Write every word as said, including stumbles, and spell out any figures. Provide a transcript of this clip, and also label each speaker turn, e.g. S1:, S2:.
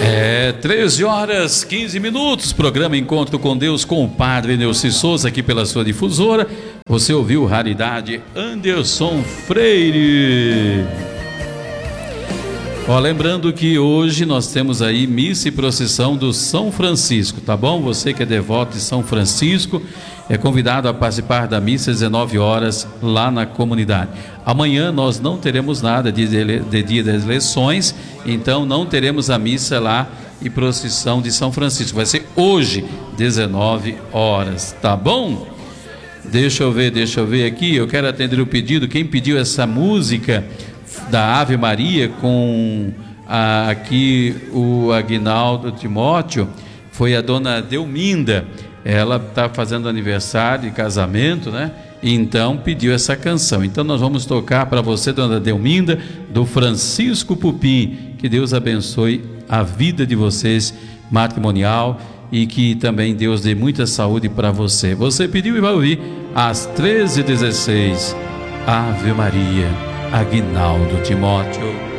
S1: É treze horas, quinze minutos, programa Encontro com Deus com o Padre Neuci Souza aqui pela sua difusora. Você ouviu Raridade Anderson Freire. Ó, lembrando que hoje nós temos aí missa e procissão do São Francisco, tá bom? Você que é devoto de São Francisco é convidado a participar da missa às dezenove horas lá na comunidade. Amanhã nós não teremos nada de, de, de dia das eleições, então não teremos a missa lá e procissão de São Francisco. Vai ser hoje, dezenove horas, tá bom? Deixa eu ver, deixa eu ver aqui, eu quero atender o pedido. Quem pediu essa música da Ave Maria com a, aqui o Aguinaldo Timóteo foi a dona Delminda. Ela está fazendo aniversário de casamento, né? Então pediu essa canção. Então nós vamos tocar para você, dona Delminda, do Francisco Pupim. Que Deus abençoe a vida de vocês matrimonial e que também Deus dê muita saúde para você. Você pediu e vai ouvir às treze e dezesseis. Ave Maria, Aguinaldo Timóteo.